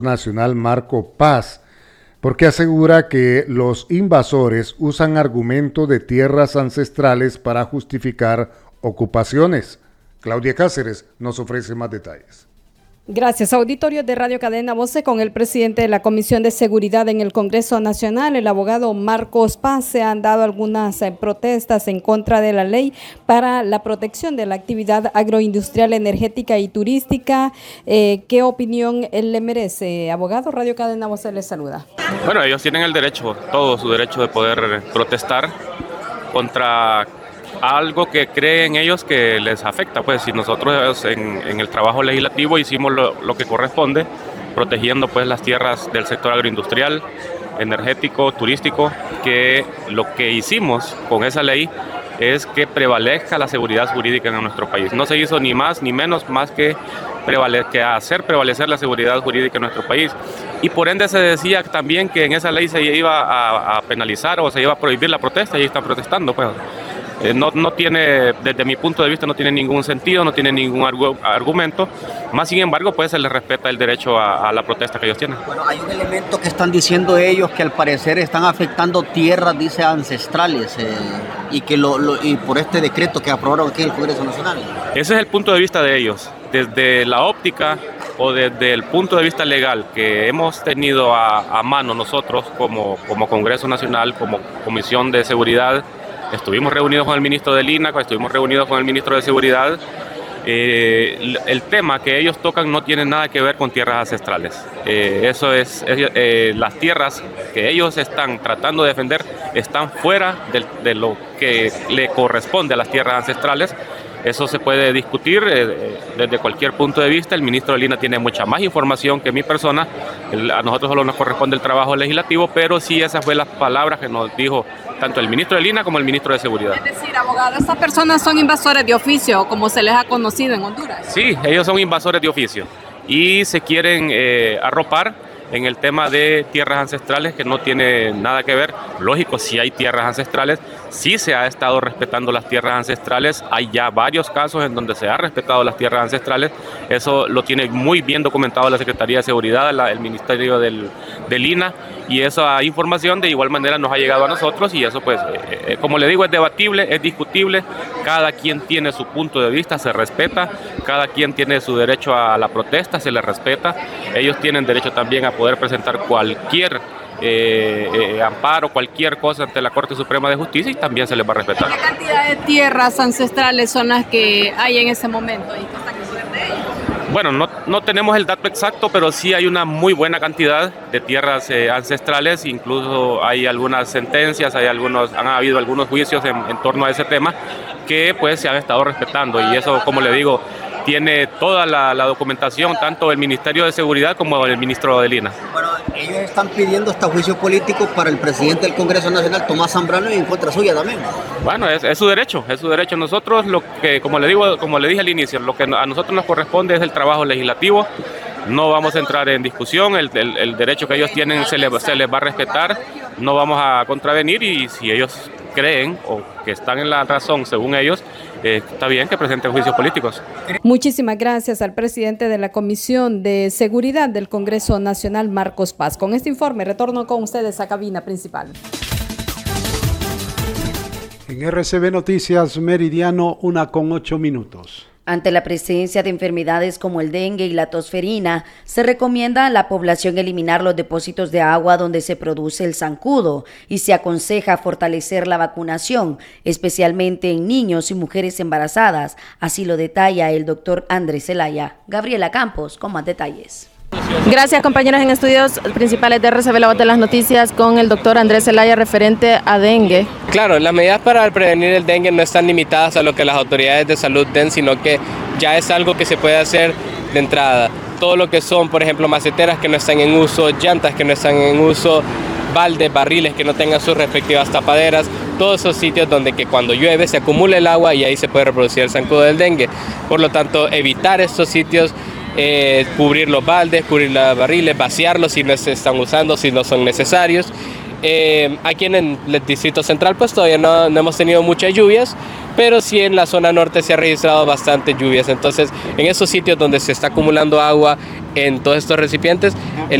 Nacional Marco Paz, porque asegura que los invasores usan argumento de tierras ancestrales para justificar ocupaciones. Claudia Cáceres nos ofrece más detalles. Gracias. Auditorio de Radio Cadena Voce con el presidente de la Comisión de Seguridad en el Congreso Nacional, el abogado Marcos Paz. Se han dado algunas protestas en contra de la ley para la protección de la actividad agroindustrial, energética y turística. ¿Qué opinión él le merece? Abogado, Radio Cadena Voce les saluda. Bueno, ellos tienen el derecho, todo su derecho de poder protestar contra algo que creen ellos que les afecta. Pues si nosotros en el trabajo legislativo hicimos lo que corresponde, protegiendo pues las tierras del sector agroindustrial, energético, turístico, que lo que hicimos con esa ley es que prevalezca la seguridad jurídica en nuestro país. No se hizo ni más ni menos más que hacer prevalecer la seguridad jurídica en nuestro país. Y por ende se decía también que en esa ley se iba a penalizar o se iba a prohibir la protesta, y están protestando pues. No tiene, desde mi punto de vista, no tiene ningún sentido, no tiene ningún argumento. Más sin embargo, pues se les respeta el derecho a la protesta que ellos tienen. Bueno, hay un elemento que están diciendo ellos que al parecer están afectando tierras, dice, ancestrales, y por este decreto que aprobaron aquí en el Congreso Nacional. Ese es el punto de vista de ellos. Desde la óptica o desde el punto de vista legal que hemos tenido a mano nosotros como Congreso Nacional, como Comisión de Seguridad. Estuvimos reunidos con el ministro del INA, estuvimos reunidos con el ministro de Seguridad. El tema que ellos tocan no tiene nada que ver con tierras ancestrales. Las tierras que ellos están tratando de defender están fuera de lo que le corresponde a las tierras ancestrales. Eso se puede discutir desde cualquier punto de vista. El ministro del INA tiene mucha más información que mi persona. A nosotros solo nos corresponde el trabajo legislativo, pero sí esas fueron las palabras que nos dijo tanto el ministro del INA como el ministro de Seguridad. Es decir, abogado, estas personas son invasores de oficio, como se les ha conocido en Honduras. Sí, ellos son invasores de oficio y se quieren arropar en el tema de tierras ancestrales, que no tiene nada que ver. Lógico, si hay tierras ancestrales, sí se ha estado respetando las tierras ancestrales. Hay ya varios casos en donde se ha respetado las tierras ancestrales. Eso lo tiene muy bien documentado la Secretaría de Seguridad, el Ministerio del INA, y esa información de igual manera nos ha llegado a nosotros, y eso pues, como le digo, es debatible, es discutible. Cada quien tiene su punto de vista, se respeta. Cada quien tiene su derecho a la protesta, se les respeta. Ellos tienen derecho también a poder presentar cualquier amparo, cualquier cosa ante la Corte Suprema de Justicia, y también se les va a respetar. ¿Qué cantidad de tierras ancestrales son las que hay en ese momento y qué están en poder de ellos? Bueno, no tenemos el dato exacto, pero sí hay una muy buena cantidad de tierras ancestrales. Incluso hay algunas sentencias, han habido algunos juicios en torno a ese tema que pues se han estado respetando, y eso, como le digo, tiene toda la documentación, tanto el Ministerio de Seguridad como el ministro del INA. Bueno, ellos están pidiendo hasta juicio político para el presidente del Congreso Nacional, Tomás Zambrano, y en contra suya también. Bueno, es su derecho, es su derecho. Nosotros, lo que, como le dije al inicio, lo que a nosotros nos corresponde es el trabajo legislativo. No vamos a entrar en discusión, el derecho que ellos tienen se les va a respetar, no vamos a contravenir, y si ellos creen o que están en la razón según ellos, está bien que presenten juicios políticos. Muchísimas gracias al presidente de la Comisión de Seguridad del Congreso Nacional, Marcos Paz. Con este informe retorno con ustedes a cabina principal. En RCB Noticias Meridiano, 1:08. Ante la presencia de enfermedades como el dengue y la tosferina, se recomienda a la población eliminar los depósitos de agua donde se produce el zancudo, y se aconseja fortalecer la vacunación, especialmente en niños y mujeres embarazadas. Así lo detalla el doctor Andrés Zelaya. Gabriela Campos con más detalles. Gracias, compañeros en estudios principales de RCB, la voz de las noticias, con el doctor Andrés Zelaya referente a dengue. Claro, las medidas para prevenir el dengue no están limitadas a lo que las autoridades de salud den, sino que ya es algo que se puede hacer de entrada. Todo lo que son, por ejemplo, maceteras que no están en uso, llantas que no están en uso, baldes, barriles que no tengan sus respectivas tapaderas, todos esos sitios donde que cuando llueve se acumula el agua y ahí se puede reproducir el zancudo del dengue. Por lo tanto, evitar estos sitios, cubrir los baldes, cubrir los barriles, vaciarlos si no se están usando, si no son necesarios. Aquí en el Distrito Central pues todavía no hemos tenido muchas lluvias, pero sí en la zona norte se ha registrado bastantes lluvias. Entonces, en esos sitios donde se está acumulando agua en todos estos recipientes,